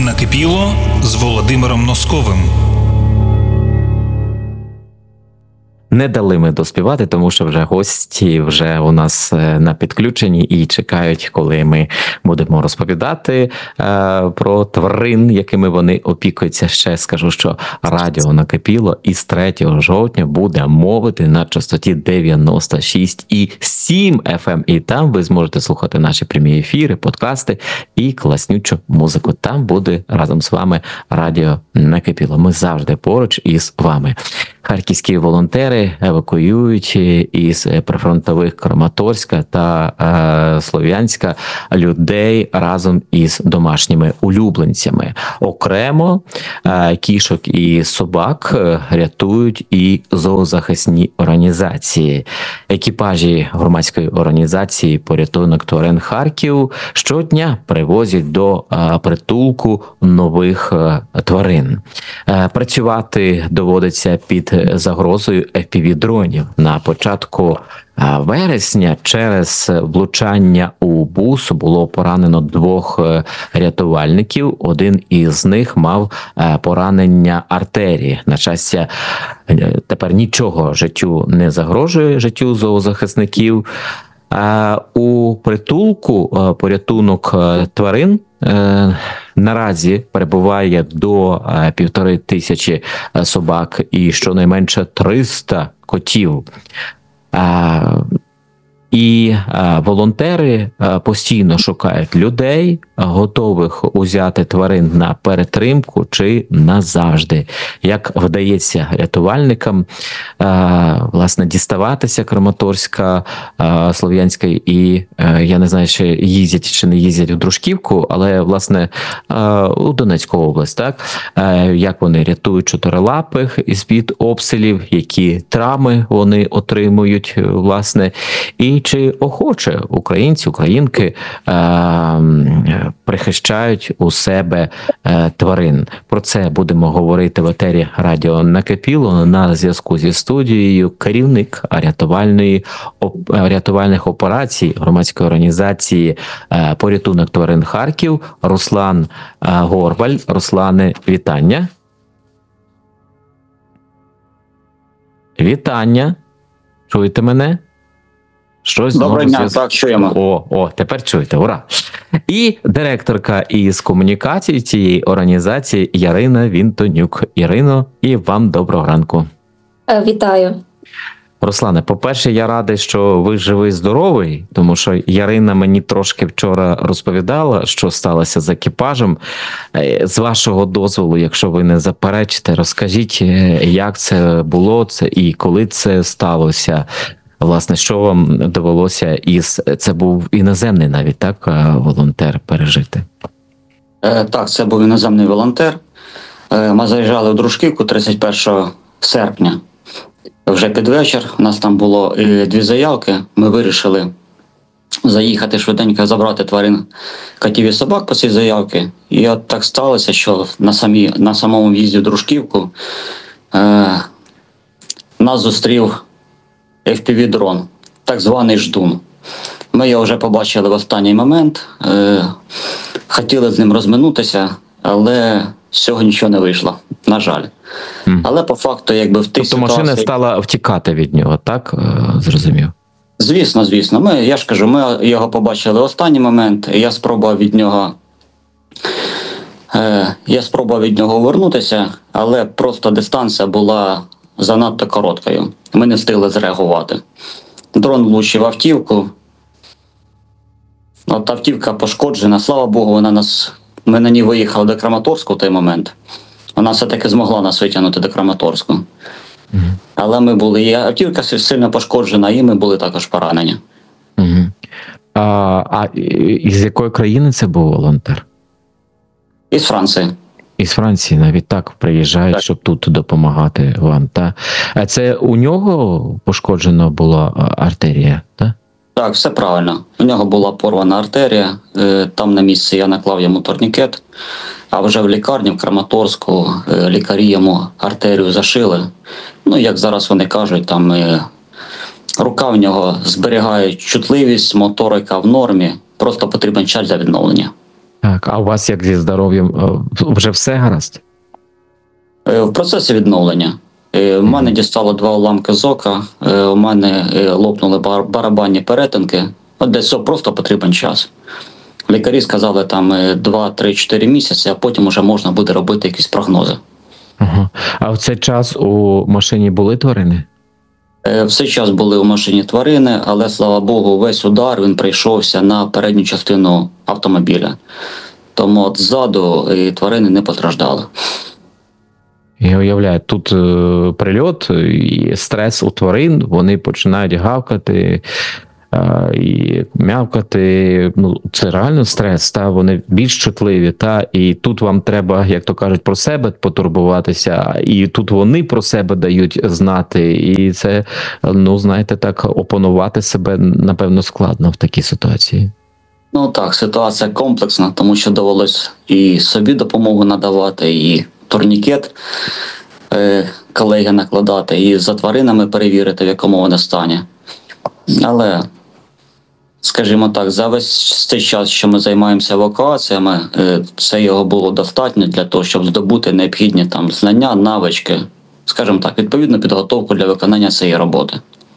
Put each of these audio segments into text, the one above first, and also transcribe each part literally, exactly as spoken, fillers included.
Накипіло з Володимиром Носковим. Не дали ми доспівати, тому що вже гості вже у нас на підключенні і чекають, коли ми будемо розповідати е, про тварин, якими вони опікуються. Ще скажу, що радіо Накипіло із третього жовтня буде мовити на частоті дев'яносто шість і сім еф ем. І там ви зможете слухати наші прямі ефіри, подкасти і класнючу музику. Там буде разом з вами радіо Накипіло. Ми завжди поруч із вами. Харківські волонтери евакуюють із прифронтових Краматорська та е, Слов'янська людей разом із домашніми улюбленцями. Окремо е, кішок і собак рятують і зоозахисні організації. Екіпажі громадської організації «Порятунок тварин Харків» щодня привозять до е, притулку нових е, тварин. Е, працювати доводиться під загрозою еф пі ві-дронів. На початку вересня через влучання у бус було поранено двох рятувальників. Один із них мав поранення артерії. На щастя, тепер нічого життю не загрожує, життю зоозахисників. У притулку «Порятунок тварин» наразі перебуває до півтори тисячі собак і щонайменше триста котів. І волонтери постійно шукають людей, готових узяти тварин на перетримку чи назавжди. Як вдається рятувальникам, власне, діставатися Краматорська, Слов'янська і, я не знаю, чи їздять чи не їздять в Дружківку, але, власне, у Донецьку область, так? Як вони рятують чотирилапих із-під обстрілів, які травми вони отримують, власне, і чи охоче українці, українки е, прихищають у себе е, тварин. Про це будемо говорити в етері радіо Накипіло. На зв'язку зі студією керівник рятувальної, оп, рятувальних операцій громадської організації е, «Порятунок тварин Харків» Руслан е, Горваль. Руслане, вітання. Вітання. Чуєте мене? Щось Доброго дня, так, чуємо. О, о, тепер чуєте, ура. І директорка із комунікації цієї організації Ярина Вінтонюк. Ірино, і вам доброго ранку. Вітаю. Руслане, по-перше, я радий, що ви живий, здоровий, тому що Ярина мені трошки вчора розповідала, що сталося з екіпажем. З вашого дозволу, якщо ви не заперечите, розкажіть, як це було це і коли це сталося. Власне, що вам довелося із... Це був іноземний навіть, так, волонтер пережити? Е, так, це був іноземний волонтер. Е, ми заїжджали в Дружківку тридцять першого серпня. Вже під вечір. У нас там було е, дві заявки. Ми вирішили заїхати швиденько, забрати тварин, котів і собак по цій заявці. І от так сталося, що на, самі, на самому в'їзді в Дружківку е, нас зустрів еф пі ві-дрон, так званий ждун. Ми його вже побачили в останній момент, е, хотіли з ним розминутися, але з цього нічого не вийшло, на жаль. Mm. Але по факту, якби в тих тобто ситуаціях... машина стала втікати від нього, так? Зрозумів. Звісно, звісно. Ми, я ж кажу, ми його побачили в останній момент, я спробував від нього... Е, я спробував від нього повернутися, але просто дистанція була занадто короткою. Ми не встигли зреагувати. Дрон влучив автівку. От автівка пошкоджена. Слава Богу, вона нас... ми на ній виїхали до Краматорську в той момент. Вона все-таки змогла нас витягнути до Краматорську. Mm-hmm. Але ми були... І автівка сильно пошкоджена, і ми були також поранені. Mm-hmm. А, а із якої країни це був волонтер? Із Франції. Із Франції навіть так приїжджають, так, щоб тут допомагати вам. Та? А це у нього пошкоджена була артерія, так? Так, все правильно. У нього була порвана артерія. Там на місці я наклав йому турнікет, а вже в лікарні, в Краматорську, лікарі йому артерію зашили. Ну, як зараз вони кажуть, там рука в нього зберігає чутливість, моторика в нормі, просто потрібен час для відновлення. Так, а у вас як зі здоров'ям? Е, Вже все гаразд? Е, В процесі відновлення. Е, У мене дістало два уламки з ока, е, у мене е, лопнули бар- барабанні перетинки. От для цього просто потрібен час. Лікарі сказали там два-три-чотири місяці, а потім вже можна буде робити якісь прогнози. Ага. А в цей час у машині були тварини? Е, Все час були у машині тварини, але, слава Богу, весь удар він прийшовся на передню частину автомобіля. Тому от ззаду і тварини не постраждали. Я уявляю, тут е, прильот і стрес у тварин, вони починають гавкати е, і мявкати. Ну, це реально стрес, та вони більш чутливі. Та, і тут вам треба, як то кажуть, про себе потурбуватися, і тут вони про себе дають знати. І це, ну, знаєте, так, опанувати себе, напевно, складно в такій ситуації. Ну так, ситуація комплексна, тому що довелось і собі допомогу надавати, і турнікет е, колеги накладати, і за тваринами перевірити, в якому вони стані. Але, скажімо так, за весь цей час, що ми займаємося евакуаціями, е, це його було достатньо для того, щоб здобути необхідні там знання, навички, скажімо так, відповідну підготовку для виконання цієї роботи.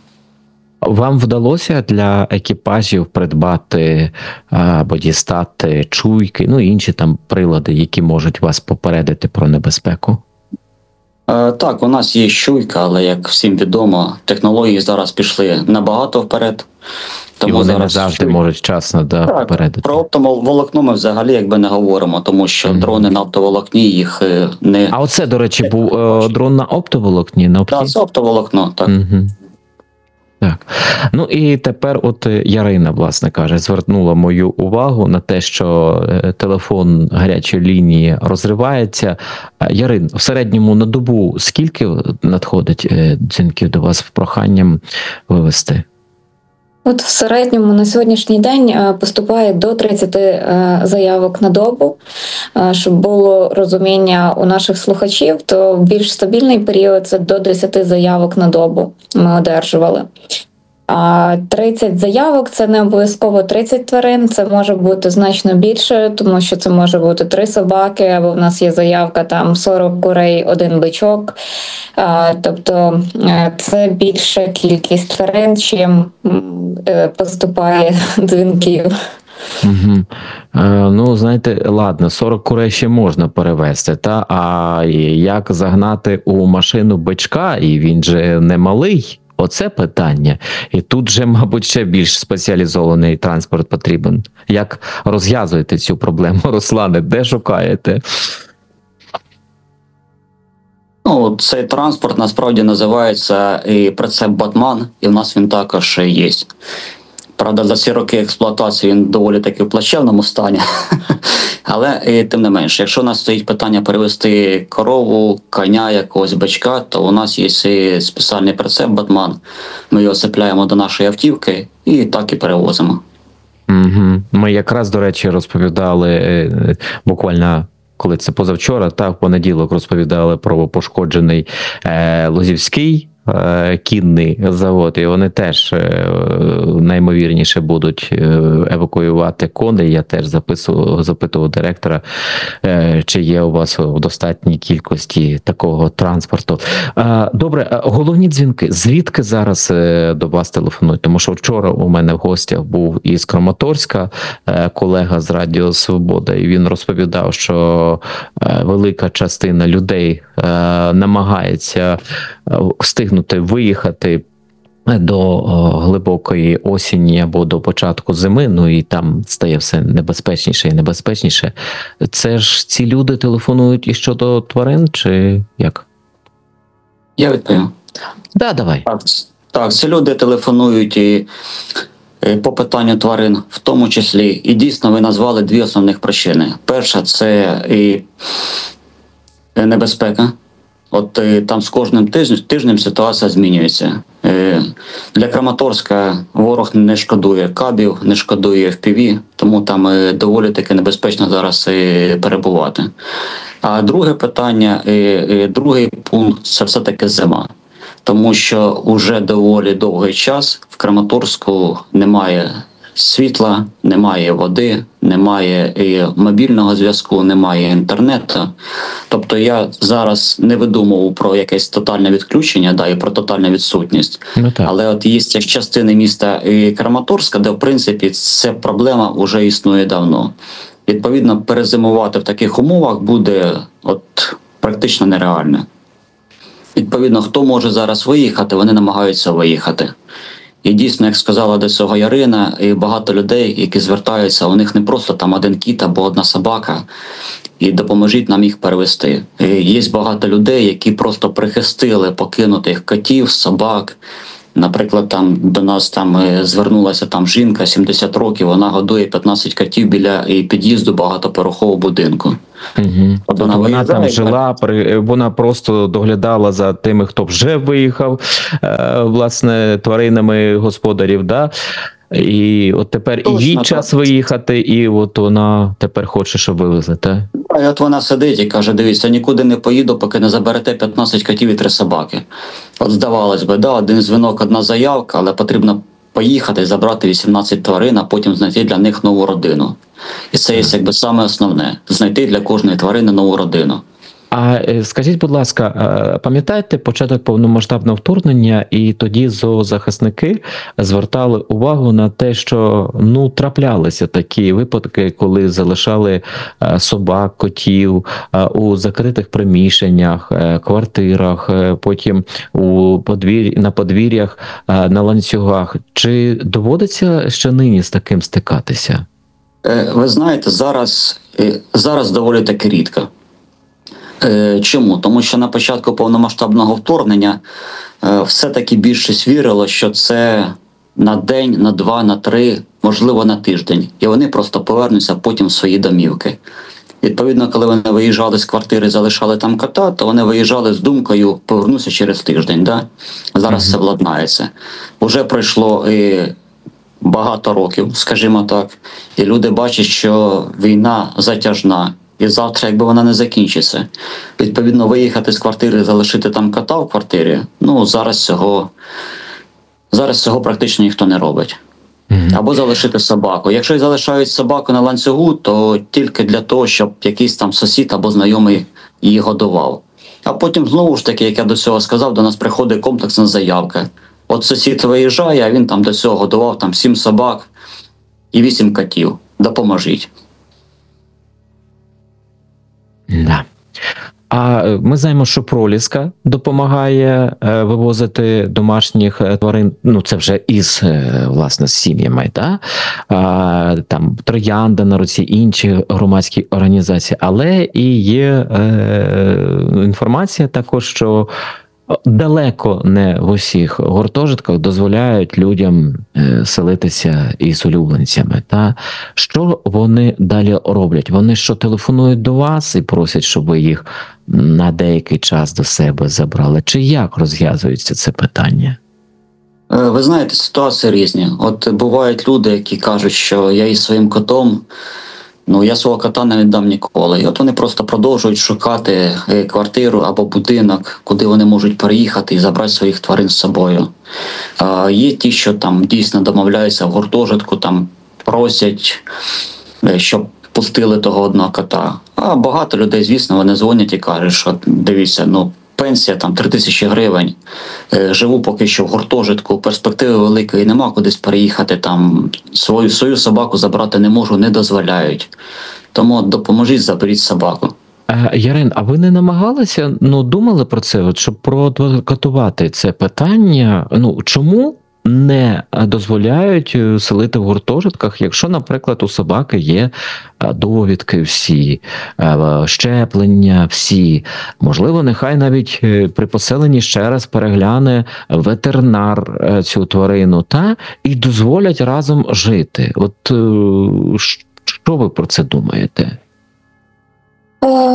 Вам вдалося для екіпажів придбати або дістати чуйки, ну і інші там прилади, які можуть вас попередити про небезпеку? Е, Так, у нас є щуйка, але, як всім відомо, технології зараз пішли набагато вперед. І вони не зараз завжди щуй- можуть вчасно да, Так, попередити. про оптоволокно ми взагалі якби не говоримо, тому що Мгм. дрони на оптоволокні їх е, не... А оце, до речі, був е, дрон на оптоволокні, на опті? Так, це оптоволокно, так. Угу. Так. Ну і тепер от е, Ярина, власне каже, звернула мою увагу на те, що е, телефон гарячої лінії розривається. Е, Ярин, в середньому на добу скільки надходить е, дзвінків до вас з проханням вивести? От в середньому на сьогоднішній день е, поступає до тридцяти е, заявок на добу. Е, Щоб було розуміння у наших слухачів, то в більш стабільний період це до десяти заявок на добу ми одержували. А тридцять заявок це не обов'язково тридцять тварин, це може бути значно більше, тому що це може бути три собаки, або в нас є заявка там сорок курей, один бичок. А, тобто е, це більша кількість тварин, чим м, е, поступає дзвінків. Угу. Е, ну, знаєте, ладно, сорок курей ще можна перевезти, та? А як загнати у машину бичка, і він же не малий? Оце питання. І тут же, мабуть, ще більш спеціалізований транспорт потрібен. Як розв'язуєте цю проблему, Руслане? Де шукаєте? Ну, цей транспорт насправді називається і прицеп Батман, і в нас він також є. Правда, за ці роки експлуатації він доволі таки в плачевному стані. Але і, тим не менше, якщо у нас стоїть питання перевезти корову, коня, якогось бичка, то у нас є і спеціальний прицеп Батман. Ми його цепляємо до нашої автівки і так і перевозимо. Угу. Ми якраз, до речі, розповідали е, буквально, коли це позавчора, та в понеділок розповідали про пошкоджений е, Лозівський е, кінний завод, і вони теж е, наймовірніше будуть е, евакуювати коней. Я теж записував, запитував директора, е, чи є у вас в достатній кількості такого транспорту. Е, добре, е, головні дзвінки. Звідки зараз е, до вас телефонують? Тому що вчора у мене в гостях був із Краматорська е, колега з Радіо Свобода, і він розповідав, що е, велика частина людей е, намагається е, встигнути виїхати до о, глибокої осені або до початку зими, ну і там стає все небезпечніше і небезпечніше. Це ж ці люди телефонують і щодо тварин, чи як? Я відповім. Да, давай. Так, так, ці люди телефонують і, і по питанню тварин, в тому числі. І дійсно ви назвали дві основних причини. Перша – це і небезпека. От і там з кожним тижнем, тижнем ситуація змінюється. Е, Для Краматорська ворог не шкодує кабів, не шкодує еф пі ві, тому там е, доволі таки небезпечно зараз е, перебувати. А друге питання, е, е, другий пункт – це все-таки зима. Тому що вже доволі довгий час в Краматорську немає світла, немає води, немає і мобільного зв'язку, немає інтернету. Тобто я зараз не видумував про якесь тотальне відключення, да, і про тотальну відсутність. Ну, так. Але от є частини міста і Краматорська, де в принципі ця проблема вже існує давно. Відповідно, перезимувати в таких умовах буде от практично нереально. Відповідно, хто може зараз виїхати, вони намагаються виїхати. І дійсно, як сказала до цього Ярина, і багато людей, які звертаються, у них не просто там один кіт або одна собака, і допоможіть нам їх перевести. І є багато людей, які просто прихистили покинутих котів, собак. Наприклад, там до нас там звернулася там жінка, сімдесят років, вона годує п'ятнадцять котів біля і під'їзду багатоповерхового будинку. Угу. От Вона, вона там виїжджає, жила, при- вона просто доглядала за тими, хто вже виїхав, е, власне, тваринами господарів, да? І от тепер Точно і їй так. час виїхати, і от вона тепер хоче, щоб вивезли, так? А от вона сидить і каже, дивіться, нікуди не поїду, поки не заберете п'ятнадцять котів і три собаки. От здавалось би, да, один дзвінок, одна заявка, але потрібно поїхати, забрати вісімнадцять тварин, а потім знайти для них нову родину. І це є якби саме основне – знайти для кожної тварини нову родину. А е, скажіть, будь ласка, е, пам'ятаєте початок повномасштабного вторгнення, і тоді зоозахисники звертали увагу на те, що ну траплялися такі випадки, коли залишали е, собак, котів е, у закритих приміщеннях, е, квартирах, е, потім у подвір... на подвір'ях, е, на ланцюгах. Чи доводиться ще нині з таким стикатися? Е, Ви знаєте, зараз, е, зараз доволі таки рідко. Е, Чому? Тому що на початку повномасштабного вторгнення е, все-таки більшість вірило, що це на день, на два, на три, можливо на тиждень. І вони просто повернуться потім в свої домівки. Відповідно, коли вони виїжджали з квартири, залишали там кота, то вони виїжджали з думкою повернуся через тиждень. Да? Зараз Мгм. це владнається. Уже пройшло е, багато років, скажімо так, і люди бачать, що війна затяжна. І завтра, якби вона не закінчиться, відповідно, виїхати з квартири, залишити там кота в квартирі, ну, зараз цього, зараз цього практично ніхто не робить. Мгм. Або залишити собаку. Якщо й залишають собаку на ланцюгу, то тільки для того, щоб якийсь там сусід або знайомий її годував. А потім, знову ж таки, як я до цього сказав, до нас приходить комплексна заявка. От сусід виїжджає, а він там до цього годував там сім собак і вісім котів. Допоможіть. Да. А е, ми знаємо, що Проліска допомагає е, вивозити домашніх е, тварин. Ну, це вже із е, власне з сім'ями, да? А, там Троянда на руці, інші громадські організації. Але і є е, інформація також, що далеко не в усіх гуртожитках дозволяють людям е, селитися із улюбленцями. Та що вони далі роблять? Вони що телефонують до вас і просять, щоб ви їх на деякий час до себе забрали? Чи як розв'язується це питання? Е, Ви знаєте, ситуації різні. От бувають люди, які кажуть, що я із своїм котом, ну я свого кота не віддам ніколи. І от вони просто продовжують шукати е, квартиру або будинок, куди вони можуть переїхати і забрати своїх тварин з собою. А є ті, що там дійсно домовляються в гуртожитку, там просять, е, щоб пустили того одного кота. А багато людей, звісно, вони дзвонять і кажуть, що дивіться, ну пенсія там три тисячі гривень, е, живу поки що в гуртожитку, перспективи великої нема, кудись переїхати, там свою, свою собаку забрати не можу, не дозволяють. Тому допоможіть, заберіть собаку. Е, Ярин, а ви не намагалися, ну думали про це, от, щоб проадвокатувати це питання? Ну чому не дозволяють е, селити в гуртожитках, якщо, наприклад, у собаки є е, довідки всі, е, щеплення всі, можливо, нехай навіть е, при поселенні ще раз перегляне ветеринар е, цю тварину, та і дозволять разом жити. От е, що ви про це думаєте? Е,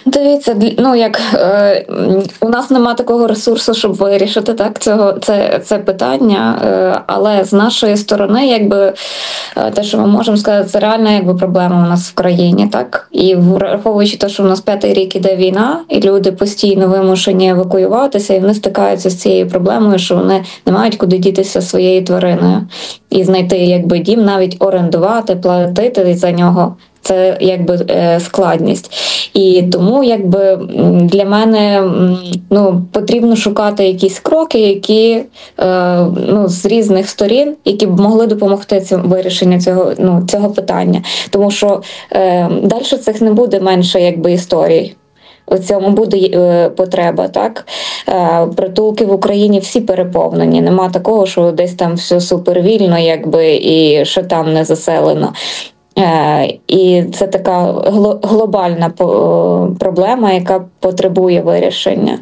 Дивіться, д- ну як е, м, у нас немає такого ресурсу, щоб вирішити так цього це, це питання. Е, але з нашої сторони, якби е, те, що ми можемо сказати, це реальна якби проблема у нас в країні, так і враховуючи те, що в нас п'ятий рік іде війна, і люди постійно вимушені евакуюватися, і вони стикаються з цією проблемою, що вони не мають куди дітися своєю твариною і знайти якби дім, навіть орендувати, платити за нього. Це якби е, складність. І тому якби м, для мене м, ну, потрібно шукати якісь кроки, які е, ну, з різних сторін, які б могли допомогти цим вирішенню цього, ну, цього питання. Тому що е, далі цих не буде менше якби історій. У цьому буде е, потреба, так? Е, притулки в Україні всі переповнені. Нема такого, що десь там все супервільно, якби, і що там не заселено. Е, І це така гло- глобальна по- проблема, яка потребує вирішення.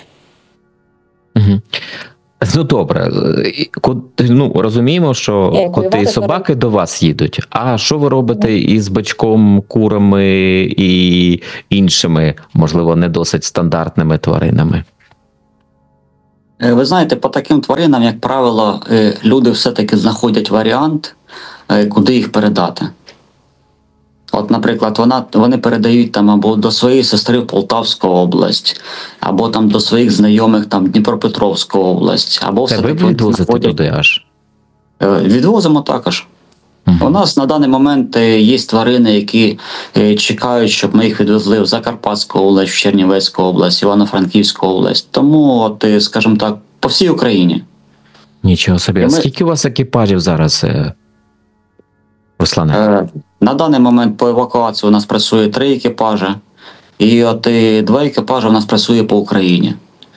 Угу. Ну добре, І ко- ну розуміємо, що Як коти і воювати собаки до вас їдуть. А що ви робите із бичком, курами і іншими, можливо, не досить стандартними тваринами? Е, Ви знаєте, по таким тваринам, як правило, е, люди все-таки знаходять варіант, е, куди їх передати. От, наприклад, вона, вони передають там або до своєї сестри в Полтавську область, або там до своїх знайомих там в Дніпропетровську область, або Це ви все-таки вони відвозите знаходять- туди аж? Е, Відвозимо також. Мгм. У нас на даний момент е, є тварини, які е, чекають, щоб ми їх відвезли в Закарпатську область, в Чернівецьку область, Івано-Франківську область. Тому, от, е, скажімо так, по всій Україні. Нічого собі. І А ми- скільки у вас екіпажів зараз, е, Руслане? Е, На даний момент по евакуації у нас працює три екіпажі, і от і два екіпажі у нас працює по Україні.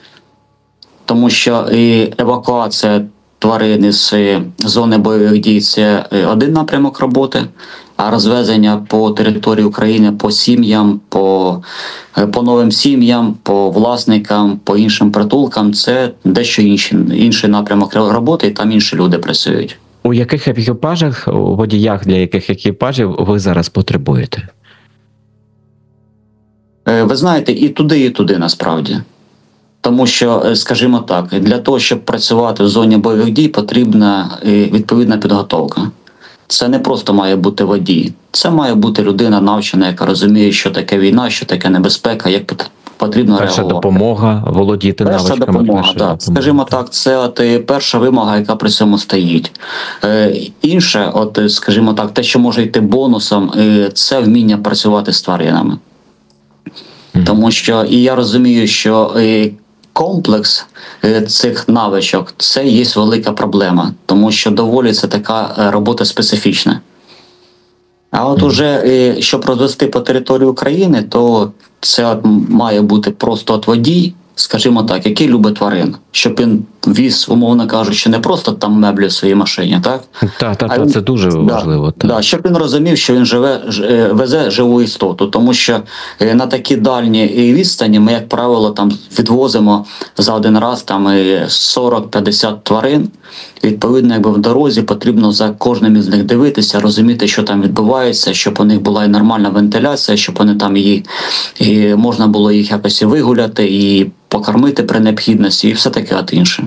Тому що і евакуація тварин із е, зони бойових дій це е, один напрямок роботи, а розвезення по території України по сім'ям, по, е, по новим сім'ям, по власникам, по іншим притулкам це дещо інший, інший напрямок роботи, і там інші люди працюють. У яких екіпажах, у водіях для яких екіпажів ви зараз потребуєте? Е, Ви знаєте, і туди, і туди насправді. Тому що, е, скажімо так, для того, щоб працювати в зоні бойових дій, потрібна е, відповідна підготовка. Це не просто має бути водій. Це має бути людина навчена, яка розуміє, що таке війна, що таке небезпека, як пот- потрібно Перша реагувати. допомога, володіти Перша навичками допомога, першої так. допомоги. Скажімо так, це от е, перша вимога, яка при цьому стоїть. Е, інше, от, е, скажімо так, те, що може йти бонусом, е, це вміння працювати з тваринами. Мгм. Тому що і я розумію, що е, комплекс е, цих навичок це є велика проблема, тому що доволі це така е, робота специфічна. А от уже е, щоб розвести по території України, то це от має бути просто от водій, скажімо так, який любить тварин, щоб він віз, умовно кажучи, не просто там меблі в своїй машині, так? Так, так, А так, він- це дуже важливо. Так. Да, щоб він розумів, що він живе, ж- е, везе живу істоту, тому що е, на такі дальні е, відстані ми, як правило, там відвозимо за один раз там е, сорок-п'ятдесят тварин. Відповідно, якби в дорозі потрібно за кожним із них дивитися, розуміти, що там відбувається, щоб у них була і нормальна вентиляція, щоб вони там її і можна було їх якось і вигуляти і покормити при необхідності, і все таке от інше.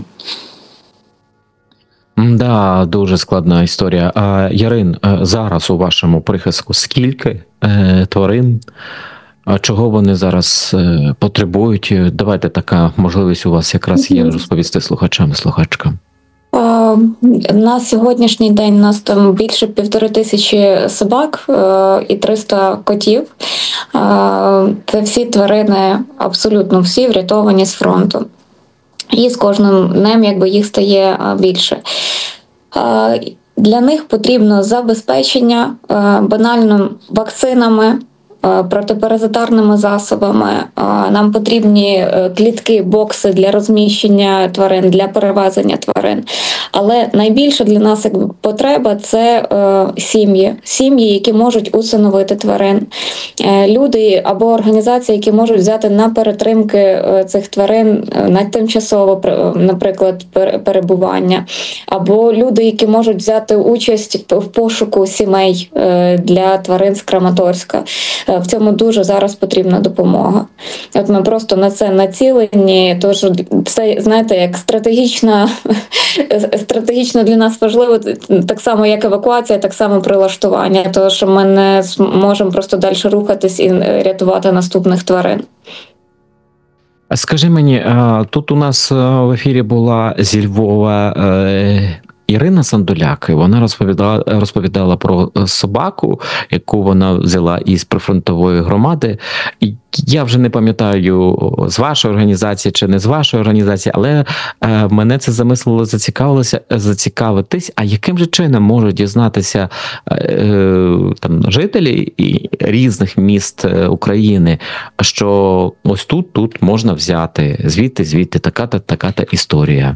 Да, дуже складна історія. А Ярин, е, зараз у вашому прихистку скільки е, тварин? А чого вони зараз е, потребують? Давайте, така можливість у вас якраз є розповісти слухачам і слухачкам. Е, На сьогоднішній день у нас там більше півтори тисячі собак е, і триста котів. Е, Це всі тварини, абсолютно всі врятовані з фронту. І з кожним днем якби їх стає е, більше. Е, Для них потрібно забезпечення е, банально вакцинами, е, протипаразитарними засобами. Е, Нам потрібні е, клітки, бокси для розміщення тварин, для перевезення тварин. Але найбільше для нас якби потреба це е, сім'ї, сім'ї, які можуть усиновити тварин, е, люди або організації, які можуть взяти на перетримки е, цих тварин е, на тимчасово, пр- наприклад, пер- перебування, або люди, які можуть взяти участь в пошуку сімей е, для тварин з Краматорська. Е, В цьому дуже зараз потрібна допомога. От ми просто на це націлені, тож це, знаєте, як стратегічна, стратегічно для нас важливо, так само, як евакуація, так само прилаштування, тому що ми не можемо просто далі рухатись і рятувати наступних тварин. Скажи мені, тут у нас в ефірі була зі Львова Ірина Сандуляк, і вона розповідала, розповідала про собаку, яку вона взяла із прифронтової громади. І я вже не пам'ятаю, з вашої організації чи не з вашої організації, але е, мене це замислило, зацікавилося, зацікавитись, а яким же чином можуть дізнатися е, там жителі і різних міст України, що ось тут, тут можна взяти, звідти, звідти, така-та, така-та історія.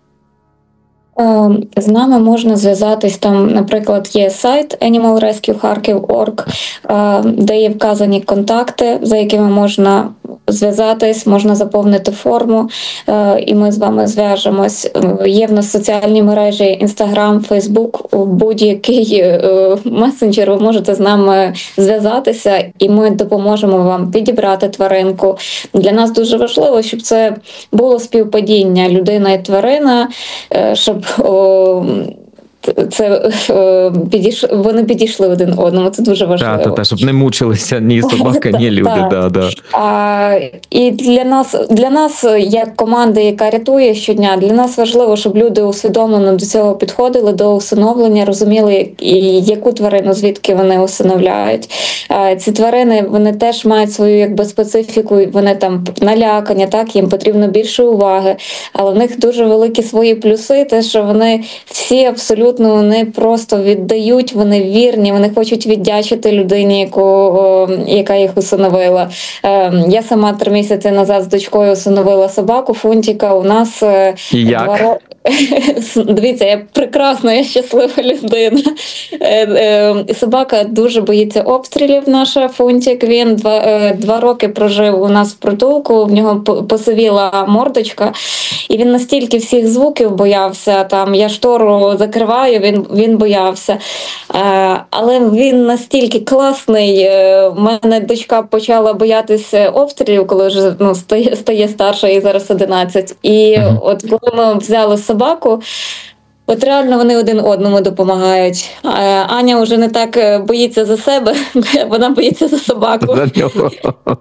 З нами можна зв'язатись, там, наприклад, є сайт Animal Rescue Харків точка орг, де є вказані контакти, за якими можна зв'язатись, можна заповнити форму, і ми з вами зв'яжемось. Є в нас соціальні мережі Instagram, Facebook, будь-який месенджер, ви можете з нами зв'язатися, і ми допоможемо вам підібрати тваринку. Для нас дуже важливо, щоб це було співпадіння людина і тварина, щоб О, це о, підійш... вони підійшли один одному, це дуже важливо. Так, та, та, щоб не мучилися ні собака, ні люди. Да, да. А, і для нас, для нас, як команди, яка рятує щодня, для нас важливо, щоб люди усвідомлено до цього підходили, до усиновлення, розуміли, яку тварину, звідки вони усиновляють. А, ці тварини, вони теж мають свою якби специфіку, вони там налякані, так, їм потрібно більше уваги, але в них дуже великі свої плюси, те, що вони всі абсолютно вони просто віддають, вони вірні, вони хочуть віддячити людині, яку, о, яка їх усиновила. Е, я сама три місяці назад з дочкою усиновила собаку, Фунтіка. У нас е, два роки. Дивіться, я прекрасна, я щаслива людина. Е, е, собака дуже боїться обстрілів, наша Фунтік. Він два, е, два роки прожив у нас в притулку, в нього посивіла мордочка, і він настільки всіх звуків боявся, там я штору закриваю, Він, він боявся. Е, але він настільки класний. Е, в мене дочка почала боятися обстрілів, коли вже ну, стає, стає старша, і зараз одинадцять. І uh-huh. от коли ми взяли собаку, от реально вони один одному допомагають. Е, Аня вже не так боїться за себе, вона боїться за собаку. За нього.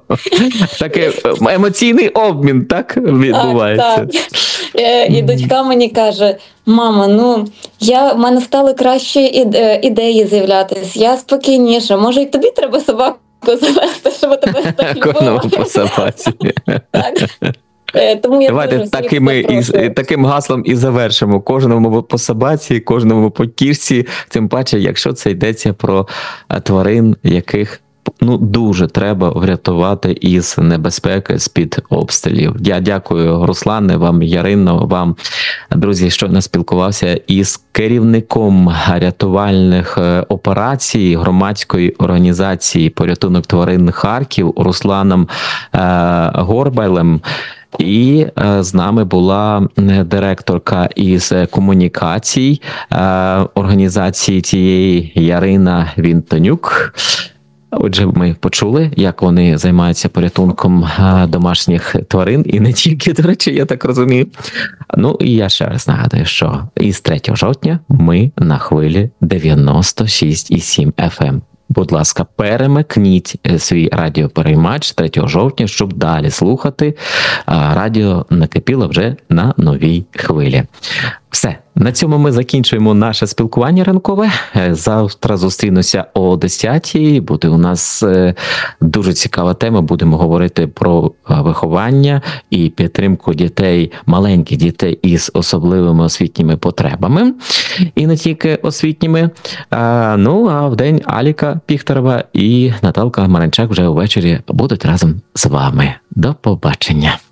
Такий емоційний обмін, так, відбувається? Так, так. І дочка мені каже: мама, ну, я, в мене стали кращі ідеї з'являтись, я спокійніша, може і тобі треба собаку завести, щоб тебе так любила? Кожному по собаці. Так. Тому я Давайте такими, і, таким гаслом і завершимо. Кожному по собаці, кожному по кішці, тим паче, якщо це йдеться про тварин, яких ну дуже треба врятувати із небезпеки, з-під обстрілів. Я дякую, Руслане, вам, Ярино, вам, друзі, що не спілкувався із керівником рятувальних операцій громадської організації «Порятунок тварин Харків» Русланом е- Горбайлем. І е, з нами була директорка із комунікацій е, організації цієї Ярина Вінтонюк. Отже, ми почули, як вони займаються порятунком домашніх тварин, і не тільки, до речі, я так розумію. Ну, і я ще раз нагадую, що із третього жовтня ми на хвилі дев'яносто шість і сім еф ем. Будь ласка, перемикніть свій радіопереймач третього жовтня, щоб далі слухати радіо «Накипіло» вже на новій хвилі. Все, на цьому ми закінчуємо наше спілкування ранкове. Завтра зустрінуся о десятій. Буде у нас дуже цікава тема. Будемо говорити про виховання і підтримку дітей, маленьких дітей із особливими освітніми потребами. І не тільки освітніми. Ну, а в день Аліка Піхтерова і Наталка Маренчак вже увечері будуть разом з вами. До побачення.